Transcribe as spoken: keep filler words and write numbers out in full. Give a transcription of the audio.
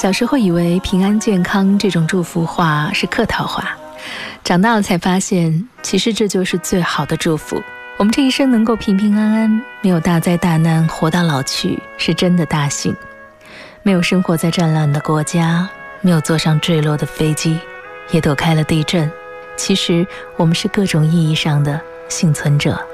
小时候以为平安健康这种祝福话是客套话，长大了才发现，其实这就是最好的祝福。我们这一生能够平平安安，没有大灾大难，活到老去，是真的大幸。没有生活在战乱的国家，没有坐上坠落的飞机，也躲开了地震，其实我们是各种意义上的幸存者。